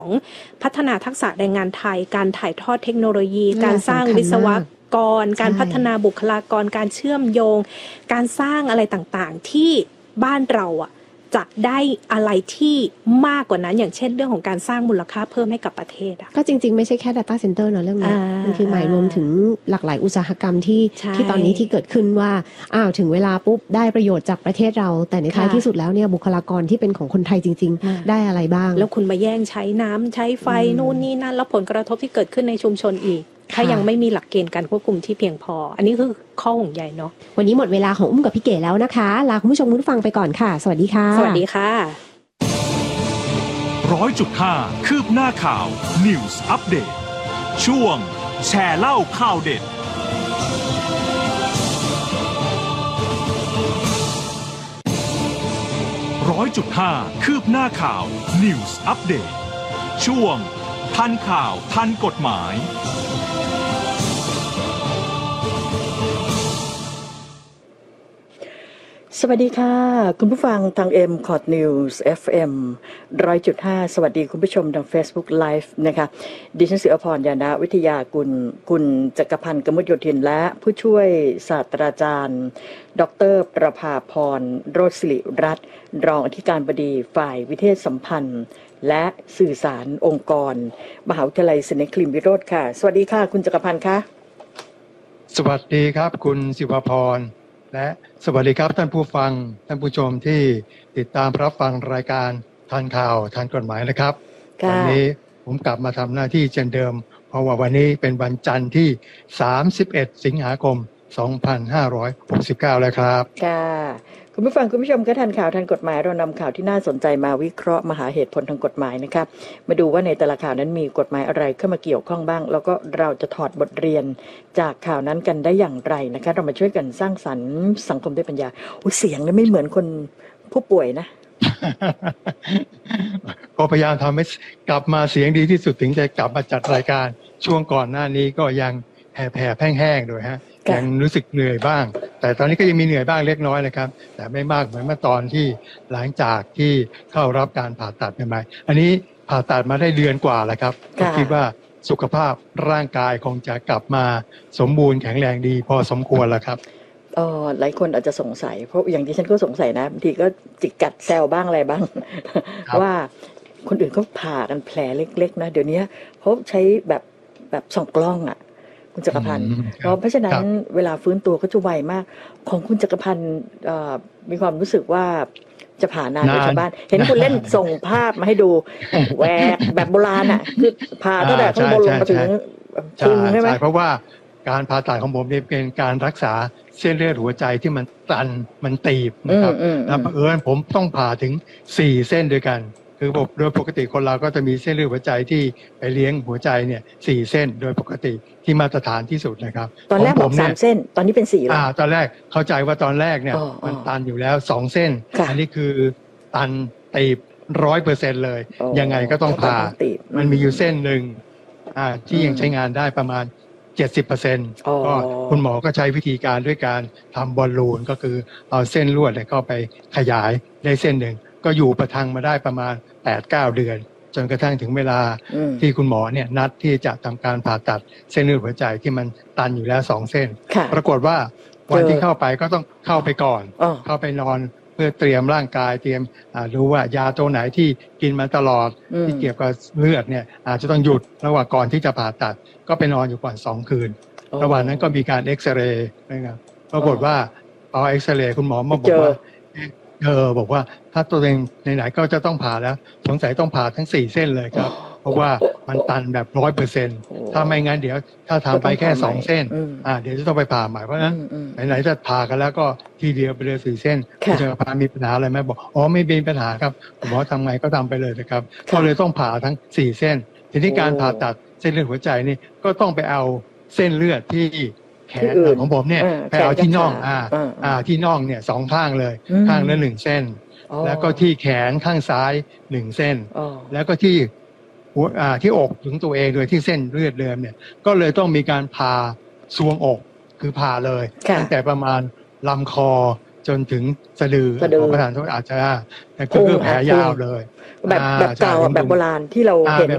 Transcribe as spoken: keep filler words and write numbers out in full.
ของพัฒนาทักษะแรงงานไทยการถ่ายทอดเทคโนโลยีการสร้างวิศวกรการพัฒนาบุคลากรการเชื่อมโยงการสร้างอะไรต่างๆที่บ้านเราอ่ะจะได้อะไรที่มากกว่านั้นอย่างเช่นเรื่องของการสร้างมูลค่าเพิ่มให้กับประเทศอ่ะก็จริงๆไม่ใช่แค่ data center เนอะเรื่องนี้มันคือหมายรวมถึงหลากหลายอุตสาหกรรมที่ที่ตอนนี้ที่เกิดขึ้นว่าอ้าวถึงเวลาปุ๊บได้ประโยชน์จากประเทศเราแต่ในท้ายที่สุดแล้วเนี่ยบุคลากรที่เป็นของคนไทยจริงๆได้อะไรบ้างแล้วคุณมาแย่งใช้น้ำใช้ไฟนู่นนี่นั่นแล้วผลกระทบที่เกิดขึ้นในชุมชนอีกถ้ายังไม่มีหลักเกณฑ์การควบคุมที่เพียงพออันนี้คือข้อห่วงใยเนาะวันนี้หมดเวลาของอุ้มกับพี่เก๋แล้วนะคะลาคุณผู้ชมคุณผู้ฟังไปก่อนค่ะสวัสดีค่ะสวัสดีค่ะร้อยจุดห้าคืบหน้าข่าว News Update ช่วงแชร์เล่าข่าวเด็ดร้อยจุดห้าคืบหน้าข่าว News Update ช่วงทันข่าวทันกฎหมายสวัสดีค่ะคุณผู้ฟังทาง M คอร์ด News เอฟ เอ็ม หนึ่งร้อยจุดห้า สวัสดีคุณผู้ชมทาง Facebook Live นะคะดิฉันศิรพร ยานะวิทยากุลคุณจักรพันธ์กมลโยธินและผู้ช่วยศาสตราจารย์ดร.ประภาพรโรจน์ศิริรัตน์รองอธิการบดีฝ่ายวิเทศสัมพันธ์และสื่อสารองค์กรมหาวิทยาลัยศรีนครินทรวิโรธค่ะสวัสดีค่ะคุณจักรพันธ์คะสวัสดีครับคุณศิวพรและสวัสดีครับท่านผู้ฟังท่านผู้ชมที่ติดตามรับฟังรายการทันข่าวทันกฎหมายนะครับวันนี้ผมกลับมาทำหน้าที่เช่นเดิมเพราะว่าวันนี้เป็นวันจันทร์ที่สามสิบเอ็ดสิงหาคมสองพันห้าร้อยหกสิบเก้าแล้วครับค่ะคุณผู้ฟังคุณผู้ชมก็ทันข่าวทันกฎหมายเรานำข่าวที่น่าสนใจมาวิเคราะห์มาหาเหตุผลทางกฎหมายนะครับมาดูว่าในแต่ละข่าวนั้นมีกฎหมายอะไรเข้ามาเกี่ยวข้องบ้างแล้วก็เราจะถอดบทเรียนจากข่าวนั้นกันได้อย่างไรนะคะเรามาช่วยกันสร้างสรรค์สังคมด้วยปัญญาอุ้ยเสียงเนี่ยไม่เหมือนคนผู้ป่วยนะก็พยายามทำให้กลับมาเสียงดีที่สุดถึงจะกลับมาจัดรายการช่วงก่อนหน้านี้ก็ยังแผ่แผ่แห้งๆโดยฮะยังรู้สึกเหนื่อยบ้างแต่ตอนนี้ก็ยังมีเหนื่อยบ้างเล็กน้อยนะครับแต่ไม่มากเหมือนเมื่อตอนที่หลังจากที่เข้ารับการผ่าตัดใหม่ๆอันนี้ผ่าตัดมาได้เดือนกว่าแล้วครับก็คิดว่าสุขภาพร่างกายคงจะกลับมาสมบูรณ์แข็งแรงดีพอสมควรแล้วครับเออหลายคนอาจจะสงสัยเพราะอย่างที่ฉันก็สงสัยนะบางทีก็จิกกัดแซวบ้างอะไรบ้างว่าคนอื่นเขาผ่ากันแผลเล็กๆนะเดี๋ยวนี้เขาใช้แบบแบบส่องกล้องอ่ะคุณจักรพันธ์เพราะฉะนั้นเวลาฟื้นตัวก็จะไวมากของคุณจักรพันธ์มีความรู้สึกว่าจะผ่านานในชาวบ้านเห็นคุณเล่นส่งภาพมาให้ดูแหวกแบบโบราณอ่ะคือผ่าตั้งแต่ข้างบนลงมาถึงพุงใช่ไหมเพราะว่าการผ่าตัดของผมเนี่ยเป็นการรักษาเส้นเลือดหัวใจที่มันตันมันตีบนะครับแล้วบังเอิญผมต้องผ่าถึงสี่เส้นด้วยกันคือโดยปกติคนเราก็จะมีเส้นเลือดหัวใจที่ไปเลี้ยงหัวใจเนี่ยสี่เส้นโดยปกติที่มาตรฐานที่สุดนะครับตอนแรกบอกสามเส้นตอนนี้เป็นสี่แล้วอ่าตอนแรกเข้าใจว่าตอนแรกเนี่ยมันตันอยู่แล้วสองเส้นอันนี้คือตันตีบร้อยเปอร์เซ็นต์เลยยังไงก็ต้องผ่ามันมีอยู่เส้นหนึ่งอ่าที่ยังใช้งานได้ประมาณเจ็ดสิบเปอร์เซ็นต์ก็คุณหมอก็ใช้วิธีการด้วยการทำบอลลูนก็คือเอาเส้นลวดเนี่ยเข้าไปขยายได้เส้นหนึ่งก็อยู่ประทังมาได้ประมาณ แปดเก้า เดือนจนกระทั่งถึงเวลาที่คุณหมอเนี่ยนัดที่จะทำการผ่าตัดเส้นเลือดหัวใจที่มันตันอยู่แล้วสองเส้นปรากฏว่าวันที่เข้าไปก็ต้องเข้าไปก่อนเข้าไปนอนเพื่อเตรียมร่างกายเตรียมรู้ว่ายาตัวไหนที่กินมาตลอดที่เกี่ยวกับเลือดเนี่ยอาจจะต้องหยุดระหว่างก่อนที่จะผ่าตัดก็ไปนอนอยู่ก่อนสองคืนระหว่างนั้นก็มีการเอ็กซเรย์นะครับปรากฏว่าพอเอ็กซเรย์คุณหมอมาบอกว่าเออบอกว่าถ้าตัวเองไหนๆก็จะต้องผ่าแล้วสงสัยต้องผ่าทั้งสี่เส้นเลยครับเพราะว่ามันตันแบบร้อยเปอร์เซ็นต์ถ้าไม่งั้นเดี๋ยวถ้าทำไปแค่สองเส้นอ่าเดี๋ยวจะต้องไปผ่าใหม่เพราะฉะนั้นไหนๆจะผ่ากันแล้วก็ทีเดียวไปเลยสี่เส้นจะผ่ามีปัญหาอะไรไหมบอกอ๋อไม่มีปัญหาครับหมอทำไงก็ทำไปเลยนะครับก็เลยต้องผ่าทั้งสี่เส้นทีนี้การผ่าตัดเส้นเลือดหัวใจนี่ก็ต้องไปเอาเส้นเลือดที่แขนของผมเนี่ยไปเอาที่น่องอ่าอ่าที่น่องเนี่ยสองข้างเลยข้างละหนึ่งเส้นแล้วก็ที่แขนข้างซ้ายหนึ่งเส้นแล้วก็ที่หัวอ่าที่อกถึงตัวเองโดยที่เส้นเลือดเดิมเนี่ยก็เลยต้องมีการผ่าซวงอกคือผ่าเลยตั้งแต่ประมาณลำคอจนถึงสะดือของประธานโทษอาจจะก็คือแผลยาวเลยแบบแบบเก่าแบบโบราณที่เราเห็น